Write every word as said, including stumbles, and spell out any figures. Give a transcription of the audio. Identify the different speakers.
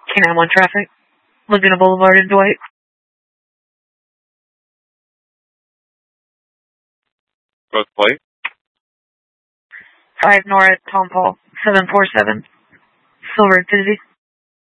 Speaker 1: Canine one traffic. Laguna Boulevard in Dwight.
Speaker 2: Both plate?
Speaker 1: five Nora Tom Paul. seven four seven. Silver Infinity.